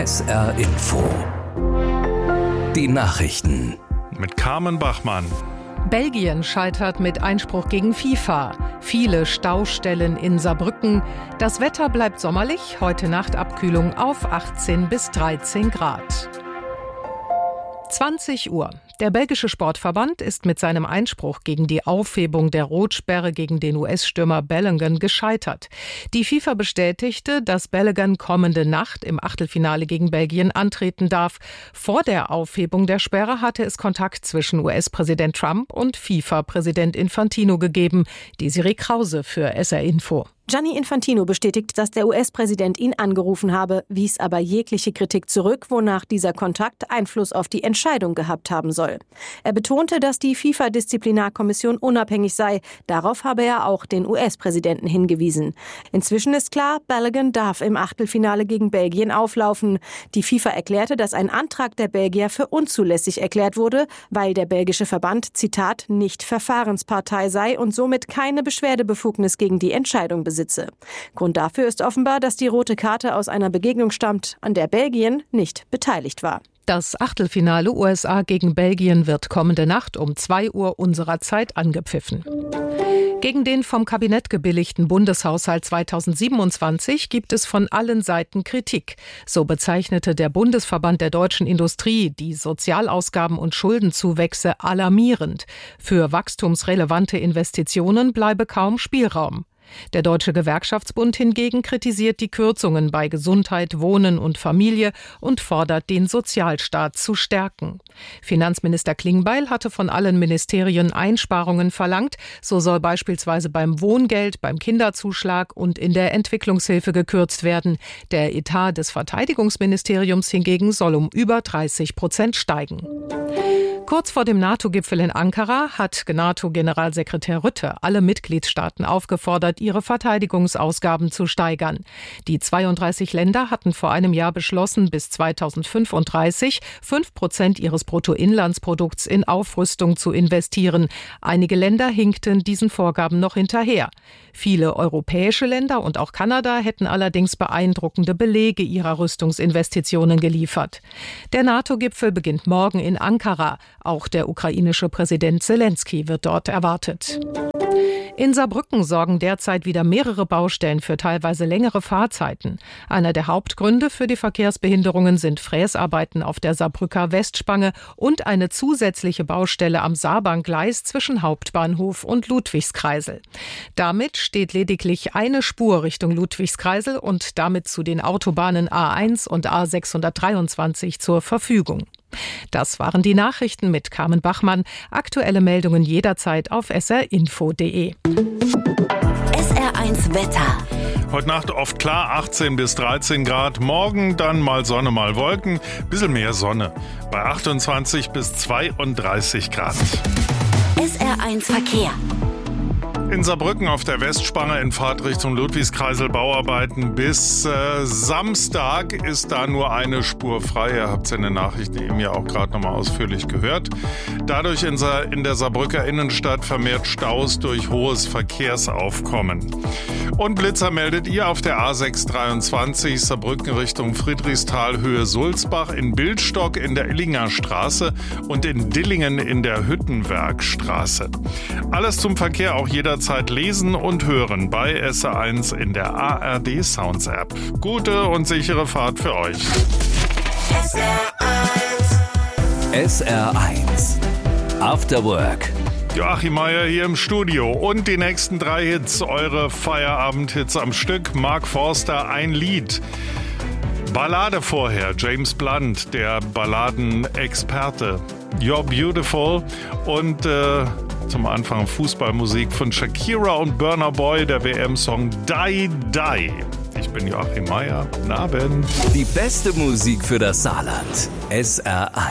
SR Info. Die Nachrichten. Mit Carmen Bachmann. Belgien scheitert mit Einspruch gegen FIFA. Viele Staustellen in Saarbrücken. Das Wetter bleibt sommerlich. Heute Nacht Abkühlung auf 18 bis 13 Grad. 20 Uhr. Der belgische Sportverband ist mit seinem Einspruch gegen die Aufhebung der Rotsperre gegen den US-Stürmer Balogun gescheitert. Die FIFA bestätigte, dass Balogun kommende Nacht im Achtelfinale gegen Belgien antreten darf. Vor der Aufhebung der Sperre hatte es Kontakt zwischen US-Präsident Trump und FIFA-Präsident Infantino gegeben. Desiree Krause für SR Info. Gianni Infantino bestätigt, dass der US-Präsident ihn angerufen habe, wies aber jegliche Kritik zurück, wonach dieser Kontakt Einfluss auf die Entscheidung gehabt haben soll. Er betonte, dass die FIFA-Disziplinarkommission unabhängig sei. Darauf habe er auch den US-Präsidenten hingewiesen. Inzwischen ist klar, Balogun darf im Achtelfinale gegen Belgien auflaufen. Die FIFA erklärte, dass ein Antrag der Belgier für unzulässig erklärt wurde, weil der belgische Verband, Zitat, nicht Verfahrenspartei sei und somit keine Beschwerdebefugnis gegen die Entscheidung besitze. Grund dafür ist offenbar, dass die rote Karte aus einer Begegnung stammt, an der Belgien nicht beteiligt war. Das Achtelfinale USA gegen Belgien wird kommende Nacht um 2 Uhr unserer Zeit angepfiffen. Gegen den vom Kabinett gebilligten Bundeshaushalt 2027 gibt es von allen Seiten Kritik. So bezeichnete der Bundesverband der deutschen Industrie die Sozialausgaben und Schuldenzuwächse alarmierend. Für wachstumsrelevante Investitionen bleibe kaum Spielraum. Der Deutsche Gewerkschaftsbund hingegen kritisiert die Kürzungen bei Gesundheit, Wohnen und Familie und fordert, den Sozialstaat zu stärken. Finanzminister Klingbeil hatte von allen Ministerien Einsparungen verlangt. So soll beispielsweise beim Wohngeld, beim Kinderzuschlag und in der Entwicklungshilfe gekürzt werden. Der Etat des Verteidigungsministeriums hingegen soll um über 30% steigen. Kurz vor dem NATO-Gipfel in Ankara hat NATO-Generalsekretär Rutte alle Mitgliedstaaten aufgefordert, ihre Verteidigungsausgaben zu steigern. Die 32 Länder hatten vor einem Jahr beschlossen, bis 2035 5% ihres Bruttoinlandsprodukts in Aufrüstung zu investieren. Einige Länder hinkten diesen Vorgaben noch hinterher. Viele europäische Länder und auch Kanada hätten allerdings beeindruckende Belege ihrer Rüstungsinvestitionen geliefert. Der NATO-Gipfel beginnt morgen in Ankara. Auch der ukrainische Präsident Zelensky wird dort erwartet. In Saarbrücken sorgen derzeit wieder mehrere Baustellen für teilweise längere Fahrzeiten. Einer der Hauptgründe für die Verkehrsbehinderungen sind Fräsarbeiten auf der Saarbrücker Westspange und eine zusätzliche Baustelle am Saarbahngleis zwischen Hauptbahnhof und Ludwigskreisel. Damit steht lediglich eine Spur Richtung Ludwigskreisel und damit zu den Autobahnen A1 und A623 zur Verfügung. Das waren die Nachrichten mit Carmen Bachmann. Aktuelle Meldungen jederzeit auf srinfo.de. SR1 Wetter. Heute Nacht oft klar, 18 bis 13 Grad. Morgen dann mal Sonne, mal Wolken. Bisschen mehr Sonne. Bei 28 bis 32 Grad. SR1 Verkehr. In Saarbrücken auf der Westspange in Fahrtrichtung Ludwigskreisel Bauarbeiten. Bis Samstag ist da nur eine Spur frei. Ihr habt es in den Nachrichten eben ja auch gerade nochmal ausführlich gehört. Dadurch in der Saarbrücker Innenstadt vermehrt Staus durch hohes Verkehrsaufkommen. Und Blitzer meldet ihr auf der A623 Saarbrücken Richtung Friedrichsthal Höhe Sulzbach, in Bildstock in der Illinger Straße und in Dillingen in der Hüttenwerkstraße. Alles zum Verkehr auch jederzeit lesen und hören bei SR1 in der ARD Sounds App. Gute und sichere Fahrt für euch. SR1 After Work. Joachim Meier hier im Studio und die nächsten 3 Hits, eure Feierabend-Hits am Stück. Mark Forster, ein Lied. Ballade vorher, James Blunt, der Balladenexperte. You're Beautiful und zum Anfang Fußballmusik von Shakira und Burna Boy, der WM-Song Die Die. Ich bin Joachim Meier. Guten Abend. Die beste Musik für das Saarland. SR1.